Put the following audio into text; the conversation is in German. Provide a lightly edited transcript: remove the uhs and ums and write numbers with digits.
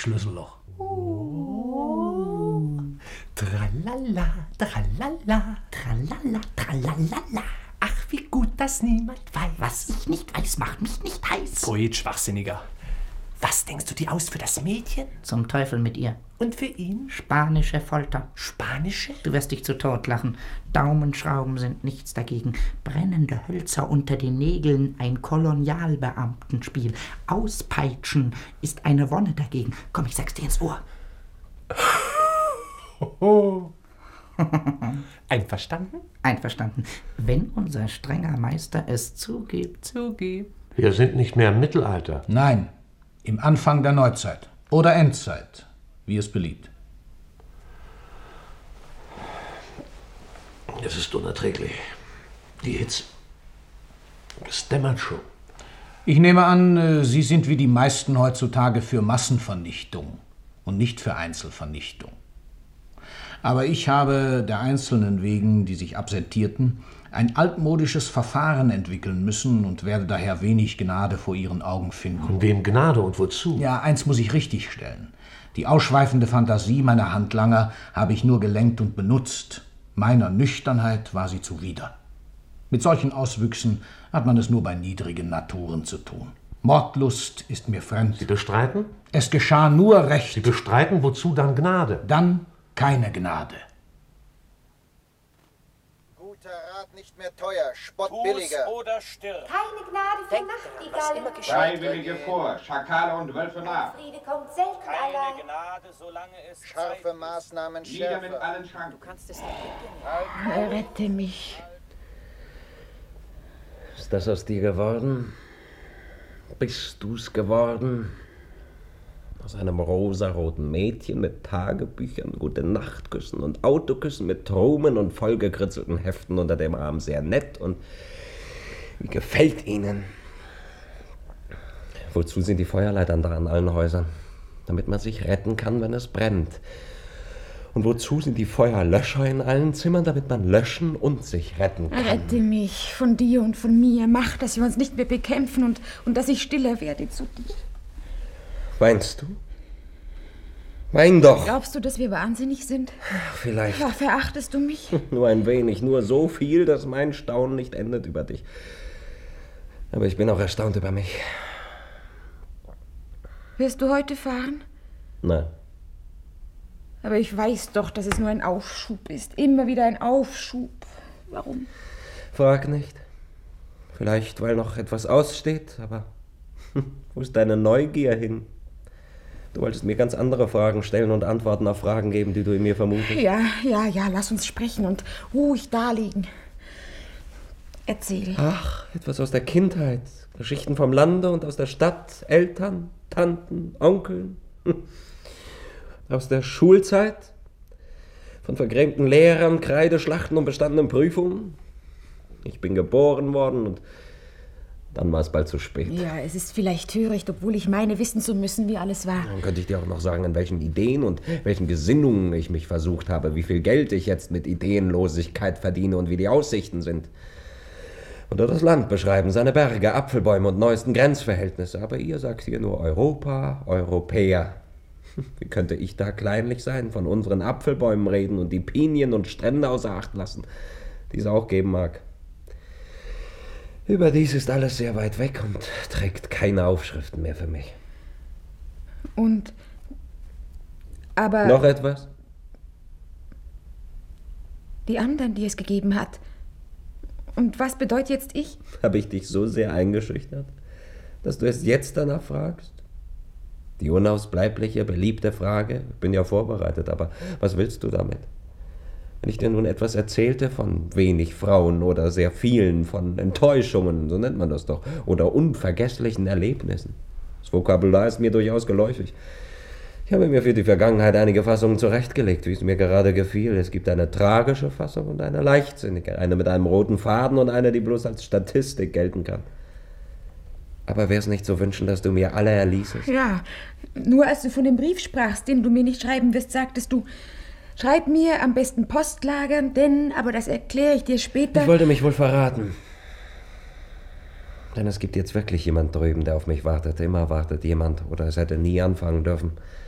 Schlüsselloch. Tralala, tralala, tralala, tralala. Ach, wie gut, dass niemand weiß. Was ich nicht weiß, macht mich nicht heiß. Poet Schwachsinniger. Was denkst du dir aus für das Mädchen? Zum Teufel mit ihr. Und für ihn? Spanische Folter. Spanische? Du wirst dich zu Tod lachen. Daumenschrauben sind nichts dagegen. Brennende Hölzer unter den Nägeln, ein Kolonialbeamtenspiel. Auspeitschen ist eine Wonne dagegen. Komm, ich sag's dir ins Ohr. Einverstanden? Einverstanden. Wenn unser strenger Meister es zugibt. Zugib. Wir sind nicht mehr im Mittelalter. Nein, im Anfang der Neuzeit. Oder Endzeit, wie es beliebt. Es ist unerträglich. Die Hitze. Es dämmert schon. Ich nehme an, Sie sind wie die meisten heutzutage für Massenvernichtung und nicht für Einzelvernichtung. Aber ich habe der Einzelnen wegen, die sich absentierten, ein altmodisches Verfahren entwickeln müssen und werde daher wenig Gnade vor Ihren Augen finden. Von wem Gnade und wozu? Ja, eins muss ich richtigstellen. Die ausschweifende Fantasie meiner Handlanger habe ich nur gelenkt und benutzt. Meiner Nüchternheit war sie zuwider. Mit solchen Auswüchsen hat man es nur bei niedrigen Naturen zu tun. Mordlust ist mir fremd. Sie bestreiten? Es geschah nur recht. Sie bestreiten, wozu dann Gnade? Dann keine Gnade. Guter Rat nicht mehr teuer, Spott billiger. Oder stirb. Keine Gnade für Nachtigallen. Freiwillige vor, Schakale und Wölfe nach. Friede kommt selten Keine allein. Gnade, solange es Scharfe Zeit Maßnahmen ist. Nieder mit schärfer. allen Schranken. Du kannst es nicht Rette mich. Ist das aus dir geworden? Bist du's geworden? Aus einem rosaroten Mädchen mit Tagebüchern, Gute-Nacht-Küssen und Autoküssen mit Trumen und vollgekritzelten Heften unter dem Arm. Sehr nett und wie gefällt Ihnen? Wozu sind die Feuerleitern da an allen Häusern? Damit man sich retten kann, wenn es brennt. Und wozu sind die Feuerlöscher in allen Zimmern? Damit man löschen und sich retten kann. Rette mich von dir und von mir. Mach, dass wir uns nicht mehr bekämpfen und dass ich stiller werde zu dir. Weinst du? Wein doch! Glaubst du, dass wir wahnsinnig sind? Vielleicht. Ja, verachtest du mich? Nur ein wenig, nur so viel, dass mein Staunen nicht endet über dich. Aber ich bin auch erstaunt über mich. Wirst du heute fahren? Nein. Aber ich weiß doch, dass es nur ein Aufschub ist. Immer wieder ein Aufschub. Warum? Frag nicht. Vielleicht, weil noch etwas aussteht, aber wo ist deine Neugier hin? Du wolltest mir ganz andere Fragen stellen und Antworten auf Fragen geben, die du in mir vermutest. Ja, lass uns sprechen und ruhig daliegen. Erzähl. Ach, etwas aus der Kindheit. Geschichten vom Lande und aus der Stadt. Eltern, Tanten, Onkeln. Aus der Schulzeit. Von vergrämten Lehrern, Kreideschlachten und bestandenen Prüfungen. Ich bin geboren worden und dann war es bald zu spät. Ja, es ist vielleicht töricht, obwohl ich meine, wissen zu müssen, wie alles war. Dann könnte ich dir auch noch sagen, an welchen Ideen und welchen Gesinnungen ich mich versucht habe, wie viel Geld ich jetzt mit Ideenlosigkeit verdiene und wie die Aussichten sind. Oder das Land beschreiben, seine Berge, Apfelbäume und neuesten Grenzverhältnisse. Aber ihr sagt hier nur Europa, Europäer. Wie könnte ich da kleinlich sein, von unseren Apfelbäumen reden und die Pinien und Strände außer Acht lassen, die es auch geben mag? Überdies ist alles sehr weit weg und trägt keine Aufschriften mehr für mich. Aber Noch etwas? die anderen, die es gegeben hat. Und was bedeutet jetzt ich? Habe ich dich so sehr eingeschüchtert, dass du es jetzt danach fragst? Die unausbleibliche, beliebte Frage. Ich bin ja vorbereitet, aber was willst du damit? Wenn ich dir nun etwas erzählte von wenig Frauen oder sehr vielen, von Enttäuschungen, so nennt man das doch, oder unvergesslichen Erlebnissen. Das Vokabular ist mir durchaus geläufig. Ich habe mir für die Vergangenheit einige Fassungen zurechtgelegt, wie es mir gerade gefiel. Es gibt eine tragische Fassung und eine leichtsinnige, eine mit einem roten Faden und eine, die bloß als Statistik gelten kann. Aber wär's nicht zu wünschen, dass du mir alle erließest? Ja, nur als du von dem Brief sprachst, den du mir nicht schreiben wirst, sagtest du, schreib mir am besten Postlagern, denn, aber das erkläre ich dir später. Ich wollte mich wohl verraten. Denn es gibt jetzt wirklich jemand drüben, der auf mich wartet. Immer wartet jemand, oder es hätte nie anfangen dürfen.